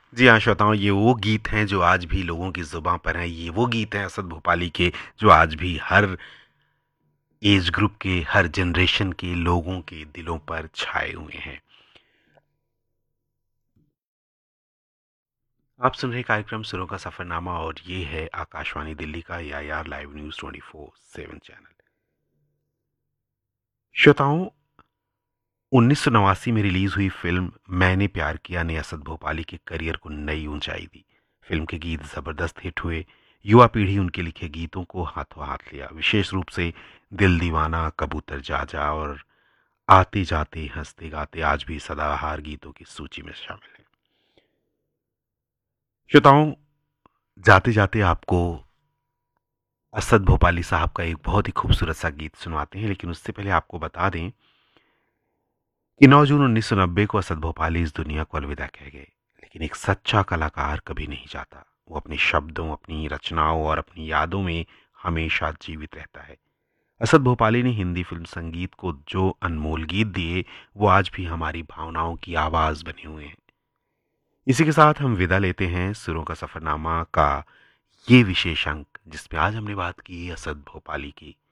जी हाँ, श्रोताओं, ये वो गीत हैं जो आज भी लोगों की ज़ुबां पर हैं। ये वो गीत हैं असद भोपाली के जो आज भी हर एज ग्रुप के, हर जनरेशन के लोगों के दिलों पर छाए हुए हैं। आप सुन रहे कार्यक्रम सुरों का सफ़रनामा और ये है आकाशवाणी दिल्ली का एआईआर लाइव न्यूज़ 24/7 चैनल। श्रोताओं, 1989 में रिलीज हुई फिल्म मैंने प्यार किया ने असद भोपाली के करियर को नई ऊंचाई दी। फिल्म के गीत जबरदस्त हिट हुए। युवा पीढ़ी उनके लिखे गीतों को हाथों हाथ लिया। विशेष रूप से दिल दीवाना, कबूतर जा जा और आते जाते हंसते गाते आज भी सदाबहार गीतों की सूची में शामिल है। श्रोताओं, जाते जाते आपको असद भोपाली साहब का एक बहुत ही खूबसूरत सा गीत सुनवाते हैं, लेकिन उससे पहले आपको बता दें कि 9 जून 1990 को असद भोपाली इस दुनिया को अलविदा कह गए। लेकिन एक सच्चा कलाकार कभी नहीं जाता। वो अपने शब्दों, अपनी रचनाओं और अपनी यादों में हमेशा जीवित रहता है। असद भोपाली ने हिंदी फिल्म संगीत को जो अनमोल गीत दिए, वो आज भी हमारी भावनाओं की आवाज बने हुए हैं। इसी के साथ हम विदा लेते हैं सुरों का सफरनामा का ये विशेष अंक, जिसमें आज हमने बात की असद भोपाली की।